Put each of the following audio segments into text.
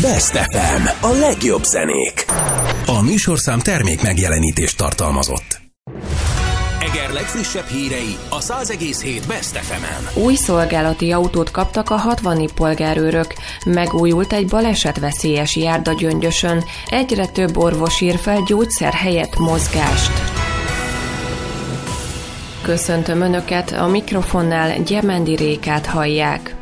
Best FM, a legjobb zenék. A műsorszám termék megjelenítést tartalmazott. Eger legfrissebb hírei a 100,7 Best FM-en. Új szolgálati autót kaptak a 60 polgárőrök. Megújult egy balesetveszélyes járda Gyöngyösön. Egyre több orvos ír fel gyógyszer helyett mozgást. Köszöntöm Önöket, a mikrofonnál Gyemendi Rékát hallják.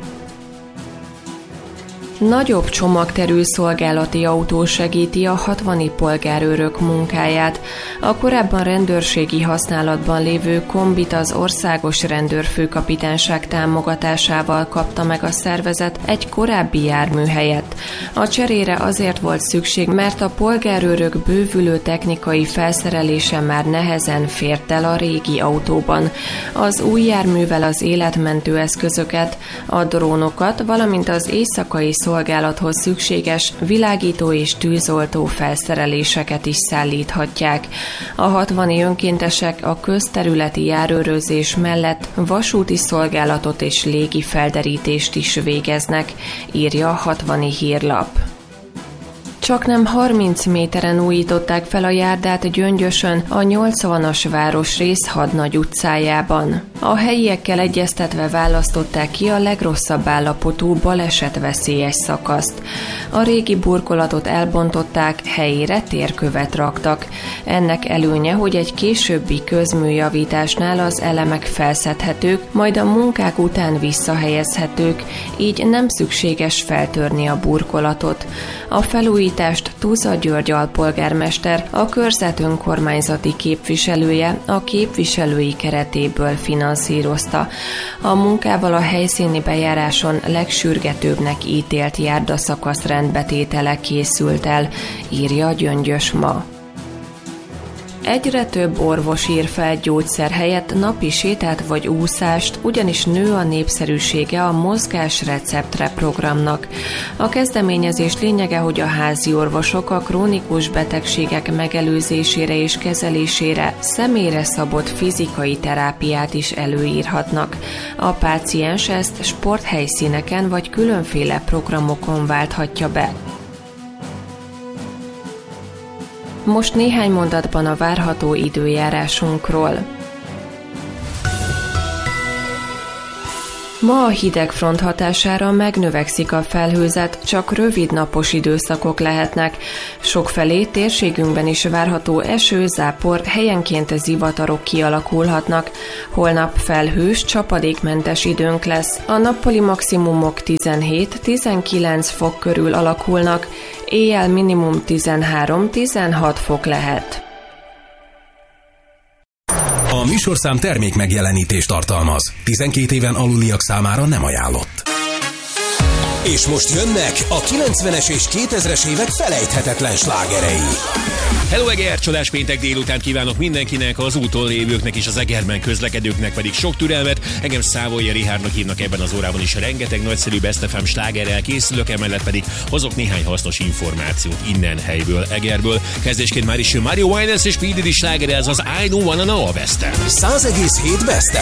Nagyobb csomagterű szolgálati autó segíti a 60 polgárőrök munkáját. A korábban rendőrségi használatban lévő kombit az Országos Rendőrfőkapitányság támogatásával kapta meg a szervezet egy korábbi jármű helyett. A cserére azért volt szükség, mert a polgárőrök bővülő technikai felszerelése már nehezen fért el a régi autóban. Az új járművel az életmentő eszközöket, a drónokat, valamint az éjszakai szolgálathoz szükséges világító és tűzoltó felszereléseket is szállíthatják. A 60 önkéntesek a közterületi járőrözés mellett vasúti szolgálatot és légi felderítést is végeznek, írja a 60 hírlap. Csaknem 30 méteren újították fel a járdát Gyöngyösön, a 80-as városrész Hadnagy utcájában. A helyiekkel egyeztetve választották ki a legrosszabb állapotú balesetveszélyes szakaszt. A régi burkolatot elbontották, helyére térkövet raktak. Ennek előnye, hogy egy későbbi közműjavításnál az elemek felszedhetők, majd a munkák után visszahelyezhetők, így nem szükséges feltörni a burkolatot. A felújítást Tuza György alpolgármester, a körzet önkormányzati képviselője a képviselői keretéből finanszírozta. A munkával a helyszíni bejáráson legsürgetőbbnek ítélt járdaszakasz rendbetétele készült el, írja Gyöngyös ma. Egyre több orvos ír fel gyógyszer helyett napi sétát vagy úszást, ugyanis nő a népszerűsége a Mozgás receptre programnak. A kezdeményezés lényege, hogy a házi orvosok a krónikus betegségek megelőzésére és kezelésére személyre szabott fizikai terápiát is előírhatnak. A páciens ezt sporthelyszíneken vagy különféle programokon válthatja be. Most néhány mondatban a várható időjárásunkról. Ma a hidegfront hatására megnövekszik a felhőzet, csak rövid napos időszakok lehetnek. Sokfelé térségünkben is várható eső, zápor, helyenként zivatarok kialakulhatnak. Holnap felhős, csapadékmentes időnk lesz. A nappali maximumok 17-19 fok körül alakulnak, éjjel minimum 13-16 fok lehet. A műsorszám termék megjelenítést tartalmaz. 12 éven aluliak számára nem ajánlott. És most jönnek a 90-es és 2000-es évek felejthetetlen slágerei. Hello Eger! Csodás péntek délután kívánok mindenkinek, az úton lévőknek és az Egerben közlekedőknek pedig sok türelmet. Engem Szávolyi Richardnak hívnak, ebben az órában is rengeteg nagyszerű Best FM slágerrel készülök, emellett pedig hozok néhány hasznos információt innen helyből, Egerből. Kezdésként már is jön Mario Winans és P. Diddy slágere, ez az I Don't Wanna Know a Best FM. 100,7 Best